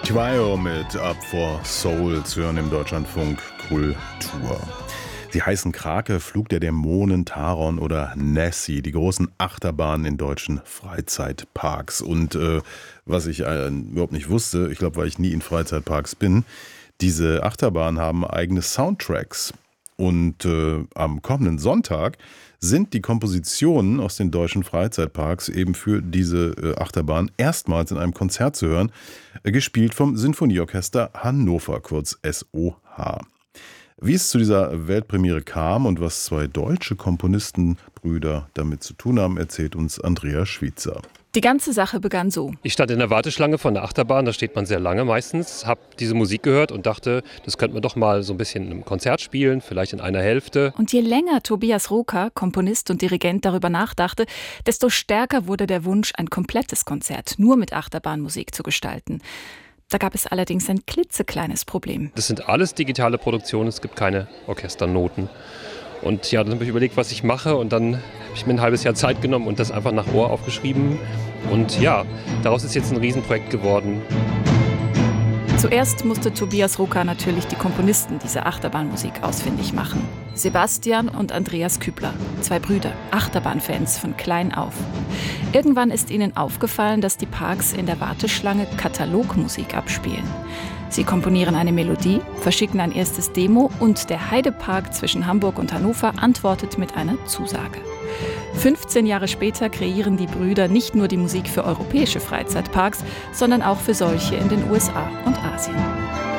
Trio mit Up for Soul zu hören im Deutschlandfunk Kultur. Sie heißen Krake, Flug der Dämonen, Taron oder Nessie, die großen Achterbahnen in deutschen Freizeitparks. Und was ich überhaupt nicht wusste, ich glaube, weil ich nie in Freizeitparks bin, diese Achterbahnen haben eigene Soundtracks. Und am kommenden Sonntag sind die Kompositionen aus den deutschen Freizeitparks eben für diese Achterbahn erstmals in einem Konzert zu hören, gespielt vom Sinfonieorchester Hannover, kurz SOH. Wie es zu dieser Weltpremiere kam und was zwei deutsche Komponistenbrüder damit zu tun haben, erzählt uns Andrea Schwitzer. Die ganze Sache begann so. Ich stand in der Warteschlange von der Achterbahn, da steht man sehr lange meistens, habe diese Musik gehört und dachte, das könnte man doch mal so ein bisschen im Konzert spielen, vielleicht in einer Hälfte. Und je länger Tobias Roker, Komponist und Dirigent, darüber nachdachte, desto stärker wurde der Wunsch, ein komplettes Konzert nur mit Achterbahnmusik zu gestalten. Da gab es allerdings ein klitzekleines Problem. Das sind alles digitale Produktionen, es gibt keine Orchesternoten. Und ja, dann habe ich überlegt, was ich mache, und dann habe ich mir ein halbes Jahr Zeit genommen und das einfach nach Ohr aufgeschrieben. Und ja, daraus ist jetzt ein Riesenprojekt geworden. Zuerst musste Tobias Roker natürlich die Komponisten dieser Achterbahnmusik ausfindig machen. Sebastian und Andreas Kübler, zwei Brüder, Achterbahnfans von klein auf. Irgendwann ist ihnen aufgefallen, dass die Parks in der Warteschlange Katalogmusik abspielen. Sie komponieren eine Melodie, verschicken ein erstes Demo und der Heidepark zwischen Hamburg und Hannover antwortet mit einer Zusage. 15 Jahre später kreieren die Brüder nicht nur die Musik für europäische Freizeitparks, sondern auch für solche in den USA und Asien.